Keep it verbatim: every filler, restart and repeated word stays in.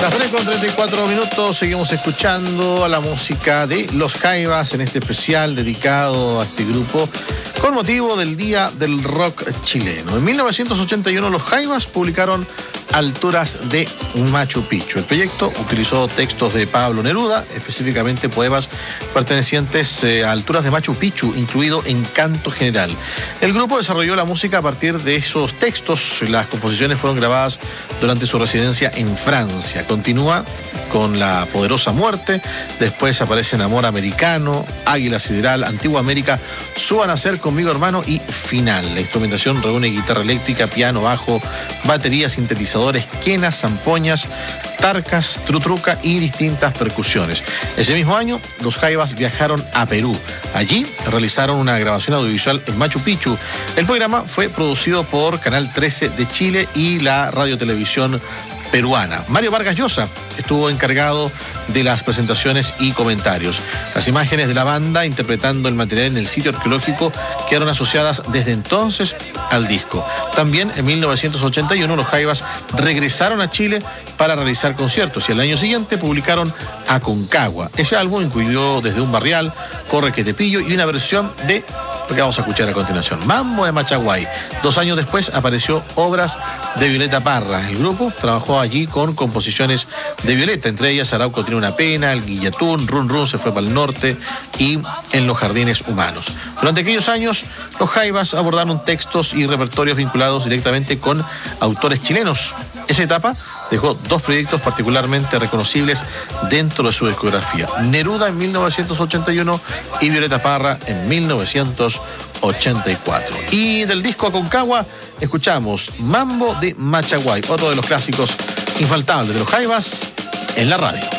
Las tres con treinta y cuatro minutos, seguimos escuchando la música de Los Jaivas en este especial dedicado a este grupo con motivo del Día del Rock chileno. En mil novecientos ochenta y uno los Jaivas publicaron Alturas de Machu Picchu. El proyecto utilizó textos de Pablo Neruda, específicamente poemas pertenecientes eh, a Alturas de Machu Picchu, incluido Encanto General. El grupo desarrolló la música a partir de esos textos. Las composiciones fueron grabadas durante su residencia en Francia. Continúa con La Poderosa Muerte, después aparecen Amor Americano, Águila Sideral, Antigua América, Suban a Ser Conmigo Hermano y Final. La instrumentación reúne guitarra eléctrica, piano, bajo, batería, sintetizadores, quenas, zampoñas, tarcas, trutruca y distintas percusiones. Ese mismo año, los Jaivas viajaron a Perú. Allí realizaron una grabación audiovisual en Machu Picchu. El programa fue producido por Canal trece de Chile y la radiotelevisión peruana. Mario Vargas Llosa estuvo encargado de las presentaciones y comentarios. Las imágenes de la banda interpretando el material en el sitio arqueológico quedaron asociadas desde entonces al disco. También en mil novecientos ochenta y uno los Jaivas regresaron a Chile para realizar conciertos y al año siguiente publicaron Aconcagua. Ese álbum incluyó Desde un Barrial, Corre que te pillo y una versión de lo que vamos a escuchar a continuación, Mambo de Machaguay. Dos años después apareció Obras de Violeta Parra. El grupo trabajó allí con composiciones de Violeta, entre ellas Arauco tiene una pena, El Guillatún, Run Run se fue para el norte y En los Jardines Humanos. Durante aquellos años, los Jaivas abordaron textos y repertorios vinculados directamente con autores chilenos. Esa etapa dejó dos proyectos particularmente reconocibles dentro de su discografía: Neruda en mil novecientos ochenta y uno y Violeta Parra en mil novecientos ochenta y cuatro. Y del disco Aconcagua escuchamos Mambo de Machaguay, otro de los clásicos infaltables de los Jaivas en la radio.